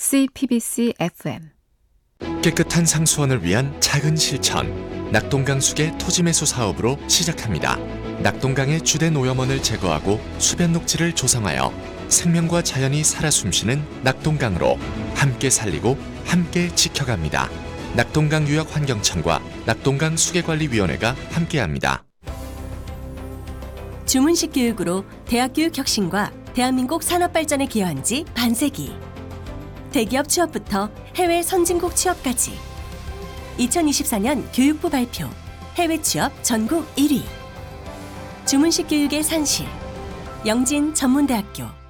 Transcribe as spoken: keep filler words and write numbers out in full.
씨피비씨 에프엠 깨끗한 상수원을 위한 작은 실천, 낙동강 수계 토지매수 사업으로 시작합니다. 낙동강의 주된 오염원을 제거하고 수변 녹지를 조성하여 생명과 자연이 살아 숨쉬는 낙동강으로 함께 살리고 함께 지켜갑니다. 낙동강유역환경청과 낙동강 수계관리위원회가 함께합니다. 주문식 교육으로 대학교육 혁신과 대한민국 산업발전에 기여한 지 반세기. 대기업 취업부터 해외 선진국 취업까지. 이천이십사 년 교육부 발표 해외 취업 전국 일 위. 주문식 교육의 산실 영진 전문대학교.